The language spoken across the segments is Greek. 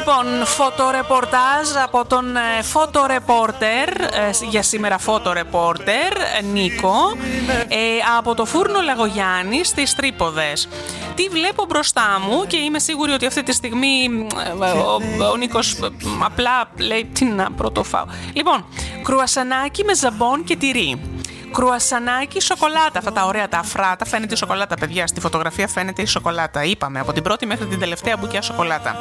Λοιπόν, φωτορεπορτάζ από τον φωτορεπόρτερ, για σήμερα φωτορεπόρτερ Νίκο, από το φούρνο Λαγογιάννη στις Τρίποδες. Τι βλέπω μπροστά μου και είμαι σίγουρη ότι αυτή τη στιγμή ο Νίκος απλά λέει τι να πρωτοφάω. Λοιπόν, κρουασανάκι με ζαμπόν και τυρί. Κρουασανάκι, σοκολάτα. Αυτά τα ωραία τα αφράτα. Φαίνεται η σοκολάτα, παιδιά. Στη φωτογραφία φαίνεται η σοκολάτα. Είπαμε από την πρώτη μέχρι την τελευταία μπουκιά σοκολάτα.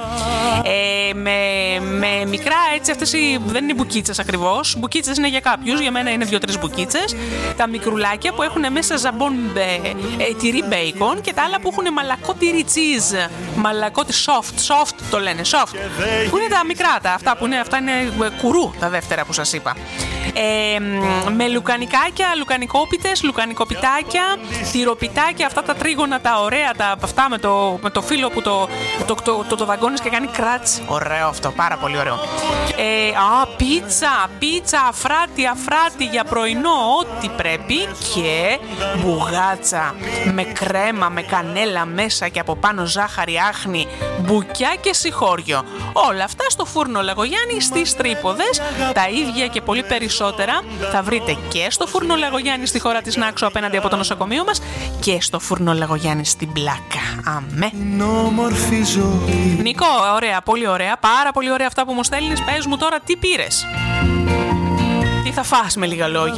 Με μικρά έτσι, αυτές δεν είναι μπουκίτσες ακριβώς. Μπουκίτσες είναι για κάποιους. Για μένα είναι 2-3 μπουκίτσες. Τα μικρουλάκια που έχουν μέσα ζαμπόν τυρί μπέικον και τα άλλα που έχουν μαλακό τυρί cheese. Μαλακό τη soft το λένε. Soft. Που είναι τα μικρά τα. Αυτά είναι κουρού τα δεύτερα που σας είπα. Με λουκανικάκια, λουκανικόπιτες, λουκανικοπιτάκια, τυροπιτάκια, αυτά τα τρίγωνα τα ωραία, αυτά με το φύλλο που το δαγκώνεις και κάνει κράτς. Ωραίο αυτό, πάρα πολύ ωραίο. Πίτσα, αφράτη για πρωινό, ό,τι πρέπει, και μπουγάτσα με κρέμα, με κανέλα μέσα και από πάνω ζάχαρη άχνη, μπουκιά και σιχώριο. Όλα αυτά στο φούρνο Λαγογιάννη στις Τρίποδες. Τα ίδια και πολύ περισσότερα θα βρείτε και στο φούρνο Λαγογιάννη στη χώρα της Νάξου απέναντι από το νοσοκομείο μας και στο φούρνο Λαγογιάννη στην Πλάκα. Αμέ. Νίκο, ωραία, πολύ ωραία, πάρα πολύ ωραία αυτά που μου στέλνεις. Πες μου τώρα τι πήρες. Τι θα φας με λίγα λόγια.